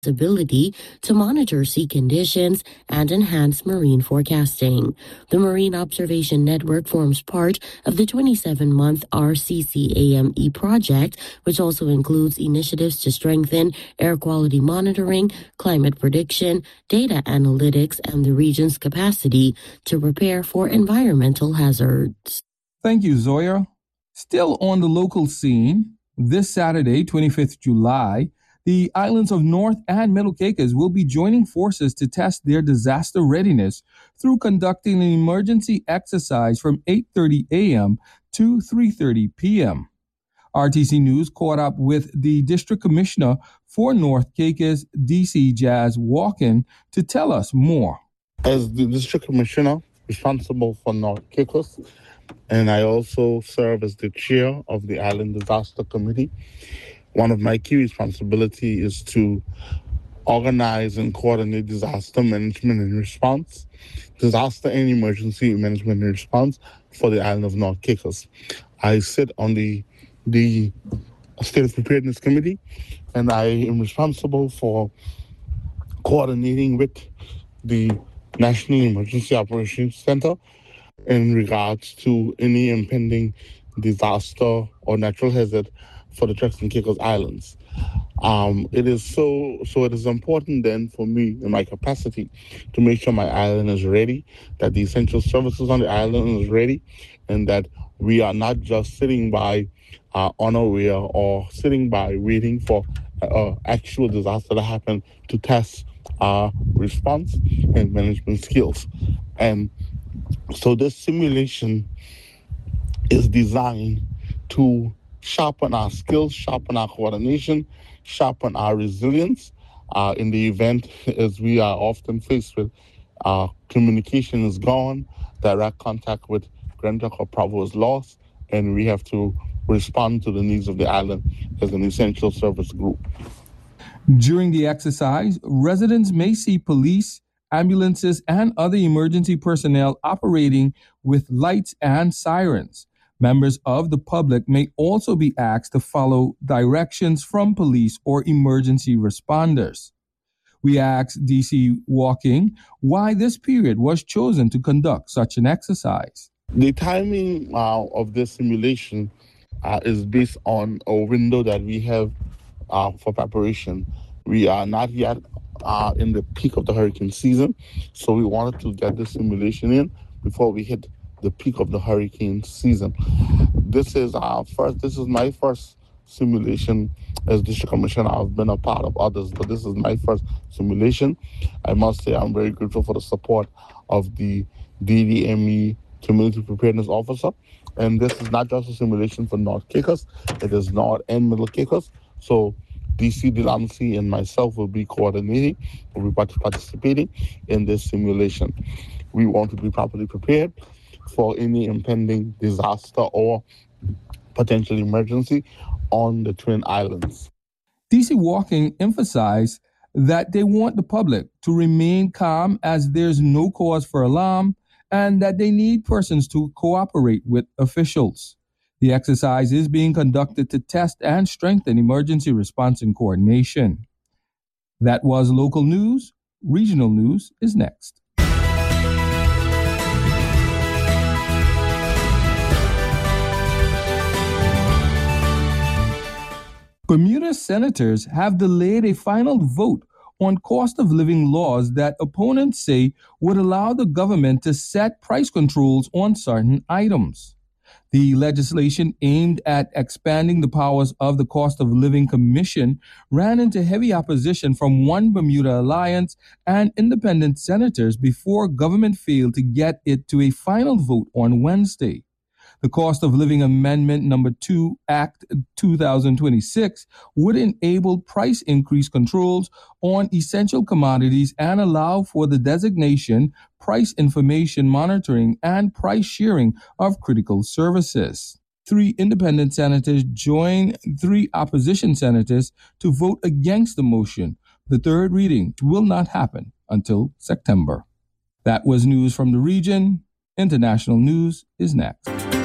ability to monitor sea conditions and enhance marine forecasting. The Marine Observation Network forms part of the 27-month RCCAME project, which also includes initiatives to strengthen air quality monitoring, climate prediction, data analytics, and the region's capacity to prepare for environmental hazards. Thank you, Zoya. Still on the local scene, this Saturday, 25th July, the islands of North and Middle Caicos will be joining forces to test their disaster readiness through conducting an emergency exercise from 8:30 a.m. to 3:30 p.m. RTC News caught up with the District Commissioner for North Caicos, DC Jazz Walken, to tell us more. As the District Commissioner responsible for North Caicos, and I also serve as the chair of the Island Disaster Committee, one of my key responsibilities is to organize and coordinate disaster management and response, disaster and emergency management and response for the island of North Caicos. I sit on the State of Preparedness Committee, and I am responsible for coordinating with the National Emergency Operations Center in regards to any impending disaster or natural hazard for the Turks and Caicos Islands. It is important then for me in my capacity to make sure my island is ready, that the essential services on the island is ready, and that we are not just sitting by unaware or sitting by waiting for actual disaster to happen to test our response and management skills. And so this simulation is designed to sharpen our skills, sharpen our coordination, sharpen our resilience in the event, as we are often faced with communication is gone, direct contact with Grand Turk or Provo is lost, and we have to respond to the needs of the island as an essential service group. During the exercise, residents may see police, ambulances, and other emergency personnel operating with lights and sirens. Members of the public may also be asked to follow directions from police or emergency responders. We asked DC Walken why this period was chosen to conduct such an exercise. The timing of this simulation is based on a window that we have for preparation. We are not yet in the peak of the hurricane season, so we wanted to get this simulation in before we hit the peak of the hurricane season. This is my first simulation as District Commissioner. I've been a part of others, but this is my first simulation. I must say I'm very grateful for the support of the DDME Community Preparedness Officer. And this is not just a simulation for North Caicos, it is North and Middle Caicos. So DC Delancey and myself will be coordinating, will be participating in this simulation. We want to be properly prepared for any impending disaster or potential emergency on the Twin Islands. DC Walken emphasized that they want the public to remain calm as there's no cause for alarm and that they need persons to cooperate with officials. The exercise is being conducted to test and strengthen emergency response and coordination. That was local news. Regional news is next. Bermuda senators have delayed a final vote on cost of living laws that opponents say would allow the government to set price controls on certain items. The legislation aimed at expanding the powers of the Cost of Living Commission ran into heavy opposition from One Bermuda Alliance and independent senators before government failed to get it to a final vote on Wednesday. The Cost of Living Amendment Number 2, Act 2026, would enable price increase controls on essential commodities and allow for the designation, price information monitoring, and price sharing of critical services. 3 independent senators joined 3 opposition senators to vote against the motion. The third reading will not happen until September. That was news from the region. International news is next.